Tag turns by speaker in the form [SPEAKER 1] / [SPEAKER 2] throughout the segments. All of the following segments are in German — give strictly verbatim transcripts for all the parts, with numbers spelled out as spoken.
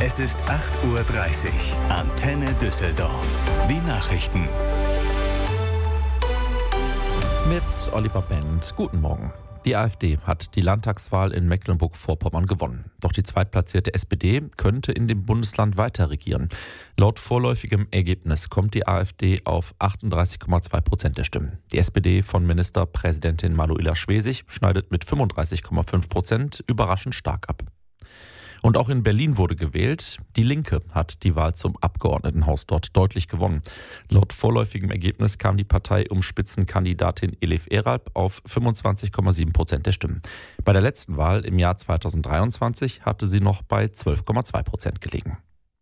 [SPEAKER 1] Es ist acht Uhr dreißig. Antenne Düsseldorf. Die Nachrichten.
[SPEAKER 2] Mit Oliver Bent. Guten Morgen. Die AfD hat die Landtagswahl in Mecklenburg-Vorpommern gewonnen. Doch die zweitplatzierte S P D könnte in dem Bundesland weiter regieren. Laut vorläufigem Ergebnis kommt die AfD auf achtunddreißig Komma zwei Prozent der Stimmen. Die S P D von Ministerpräsidentin Manuela Schwesig schneidet mit fünfunddreißig Komma fünf Prozent überraschend stark ab. Und auch in Berlin wurde gewählt. Die Linke hat die Wahl zum Abgeordnetenhaus dort deutlich gewonnen. Laut vorläufigem Ergebnis kam die Partei um Spitzenkandidatin Elif Eralp auf fünfundzwanzig Komma sieben Prozent der Stimmen. Bei der letzten Wahl im Jahr zweitausenddreiundzwanzig hatte sie noch bei zwölf Komma zwei Prozent gelegen.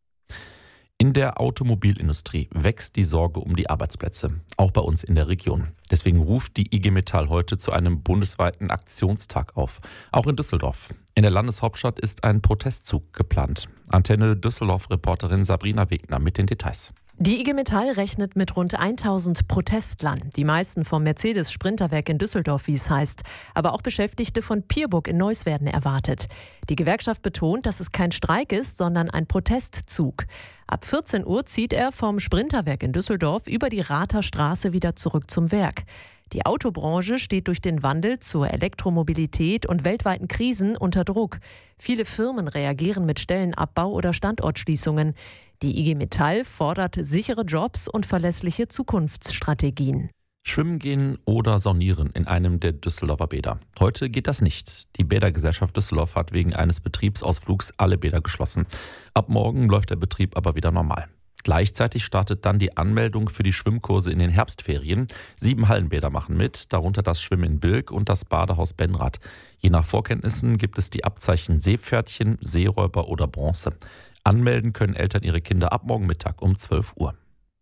[SPEAKER 2] In der Automobilindustrie wächst die Sorge um die Arbeitsplätze, auch bei uns in der Region. Deswegen ruft die I G Metall heute zu einem bundesweiten Aktionstag auf. Auch in Düsseldorf. In der Landeshauptstadt ist ein Protestzug geplant. Antenne Düsseldorf-Reporterin Sabrina Wegner mit den Details.
[SPEAKER 3] Die I G Metall rechnet mit rund tausend Protestlern. Die meisten vom Mercedes-Sprinterwerk in Düsseldorf, wie es heißt. Aber auch Beschäftigte von Pierburg in Neuss werden erwartet. Die Gewerkschaft betont, dass es kein Streik ist, sondern ein Protestzug. Ab vierzehn Uhr zieht er vom Sprinterwerk in Düsseldorf über die Ratherstraße wieder zurück zum Werk. Die Autobranche steht durch den Wandel zur Elektromobilität und weltweiten Krisen unter Druck. Viele Firmen reagieren mit Stellenabbau oder Standortschließungen. Die I G Metall fordert sichere Jobs und verlässliche Zukunftsstrategien.
[SPEAKER 2] Schwimmen gehen oder saunieren in einem der Düsseldorfer Bäder. Heute geht das nicht. Die Bädergesellschaft Düsseldorf hat wegen eines Betriebsausflugs alle Bäder geschlossen. Ab morgen läuft der Betrieb aber wieder normal. Gleichzeitig startet dann die Anmeldung für die Schwimmkurse in den Herbstferien. Sieben Hallenbäder machen mit, darunter das Schwimmen in Bilk und das Badehaus Benrath. Je nach Vorkenntnissen gibt es die Abzeichen Seepferdchen, Seeräuber oder Bronze. Anmelden können Eltern ihre Kinder ab morgen Mittag um zwölf Uhr.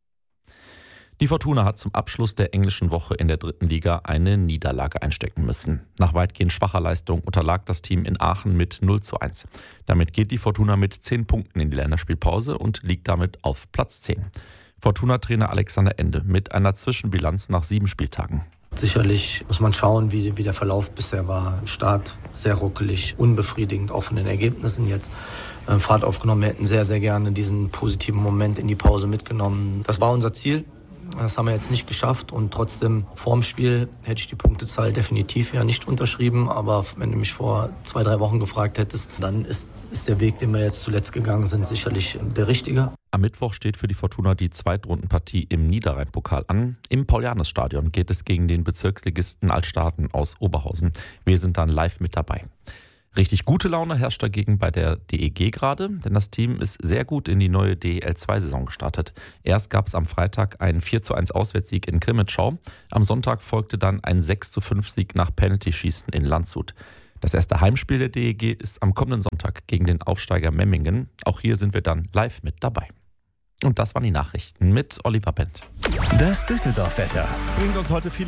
[SPEAKER 2] Die Fortuna hat zum Abschluss der englischen Woche in der dritten Liga eine Niederlage einstecken müssen. Nach weitgehend schwacher Leistung unterlag das Team in Aachen mit null zu eins. Damit geht die Fortuna mit zehn Punkten in die Länderspielpause und liegt damit auf Platz zehn. Fortuna-Trainer Alexander Ende mit einer Zwischenbilanz nach sieben Spieltagen.
[SPEAKER 4] Sicherlich muss man schauen, wie, wie der Verlauf bisher war. Start sehr ruckelig, unbefriedigend, auch von den Ergebnissen jetzt. Äh, Fahrt aufgenommen, wir hätten sehr, sehr gerne diesen positiven Moment in die Pause mitgenommen. Das war unser Ziel. Das haben wir jetzt nicht geschafft und trotzdem vorm Spiel hätte ich die Punktezahl definitiv ja nicht unterschrieben. Aber wenn du mich vor zwei, drei Wochen gefragt hättest, dann ist, ist der Weg, den wir jetzt zuletzt gegangen sind, sicherlich der richtige.
[SPEAKER 2] Am Mittwoch steht für die Fortuna die Zweitrundenpartie im Niederrhein-Pokal an. Im Paul-Janus-Stadion geht es gegen den Bezirksligisten Altstaaten aus Oberhausen. Wir sind dann live mit dabei. Richtig gute Laune herrscht dagegen bei der D E G gerade, denn das Team ist sehr gut in die neue D E L zwei Saison gestartet. Erst gab es am Freitag einen vier zu eins Auswärtssieg in Crimmitschau. Am Sonntag folgte dann ein sechs zu fünf Sieg nach Penaltyschießen in Landshut. Das erste Heimspiel der D E G ist am kommenden Sonntag gegen den Aufsteiger Memmingen. Auch hier sind wir dann live mit dabei. Und das waren die Nachrichten mit Oliver Bent.
[SPEAKER 1] Das Düsseldorf-Wetter
[SPEAKER 5] bringt uns heute viele